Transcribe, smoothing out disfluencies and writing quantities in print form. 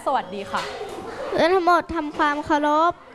สวัสดีค่ะและทั้งหมดทำความเคารพ